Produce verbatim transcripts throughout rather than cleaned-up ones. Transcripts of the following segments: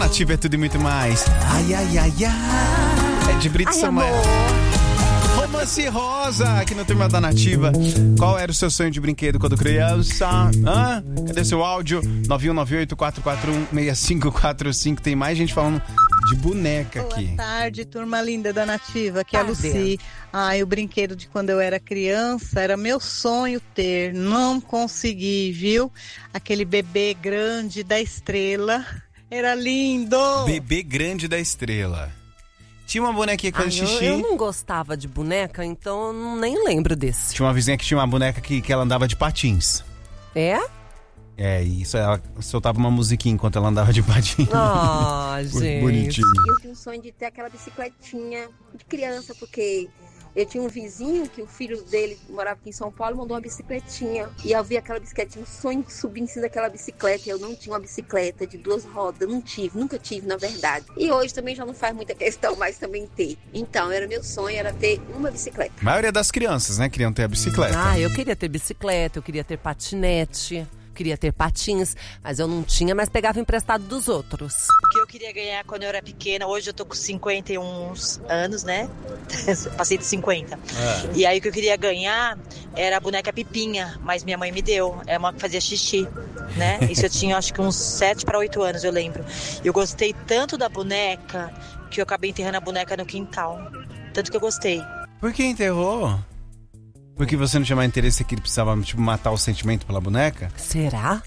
Nativa é tudo e muito mais. Ai, ai, ai, ai. É de Brito Samuel. Romance Rosa, aqui no tema da Nativa. Qual era o seu sonho de brinquedo quando criança? Hã? Cadê seu áudio? nove um nove oito quatro quatro um seis cinco quatro cinco. Tem mais gente falando de boneca aqui. Boa tarde, turma linda da Nativa. Aqui é a Lucy. Ai, o brinquedo de quando eu era criança era meu sonho ter. Não consegui, viu? Aquele bebê grande da estrela. Era lindo. Bebê grande da estrela. Tinha uma bonequinha com Ai, xixi. Eu, eu não gostava de boneca, então eu não- nem lembro desse. Tinha uma vizinha que tinha uma boneca que, que ela andava de patins. É? É, e isso ela soltava uma musiquinha enquanto ela andava de patins. Ah, gente. Bonitinho. Eu tinha um sonho de ter aquela bicicletinha de criança, porque eu tinha um vizinho que o filho dele morava aqui em São Paulo, mandou uma bicicletinha. E eu vi aquela bicicletinha, um sonho de subir em cima daquela bicicleta. Eu não tinha uma bicicleta de duas rodas, não tive, nunca tive, na verdade. E hoje também já não faz muita questão mais também ter. Então, era meu sonho, era ter uma bicicleta. A maioria das crianças, né, queriam ter a bicicleta. Ah, eu queria ter bicicleta, eu queria ter patinete, queria ter patins, mas eu não tinha, mas pegava emprestado dos outros. O que eu queria ganhar quando eu era pequena, hoje eu tô com cinquenta e um anos, né? Passei de cinquenta. É. E aí o que eu queria ganhar era a boneca Pipinha, mas minha mãe me deu. É uma que fazia xixi, né? Isso eu tinha acho que uns sete para oito anos, eu lembro. Eu gostei tanto da boneca que eu acabei enterrando a boneca no quintal. Tanto que eu gostei. Por que enterrou? Porque você não tinha mais interesse que ele precisava, tipo, matar o sentimento pela boneca? Será?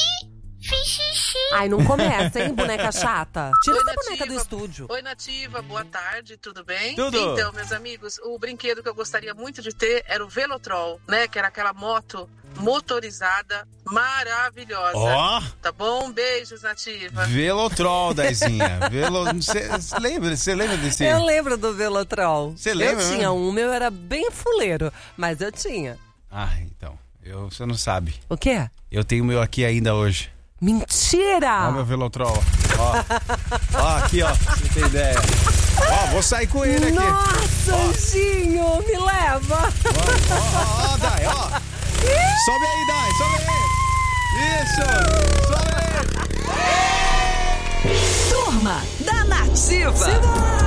Ai, não começa, hein, boneca chata. Tira essa boneca do estúdio. Oi, Nativa, boa tarde, tudo bem? Tudo. Então, meus amigos, o brinquedo que eu gostaria muito de ter era o Velotrol, né? Que era aquela moto motorizada maravilhosa. Ó! Tá bom? Beijos, Nativa. Velotrol, Daizinha. Velo... Você lembra, você lembra desse? Eu lembro do Velotrol. Você lembra, Eu né? tinha um, o meu era bem fuleiro, mas eu tinha. Ah, então. Eu, você não sabe. O quê? Eu tenho o meu aqui ainda hoje. Mentira! Ó, meu Velotrol. Ó. Ó, aqui, ó. Pra você ter ideia. Ó, vou sair com ele aqui. Nossa, Ó. Anjinho, me leva! Ó, ó, ó, Dai, ó. Sobe aí, Dai, sobe aí. Isso, sobe aí. Turma da Nativa.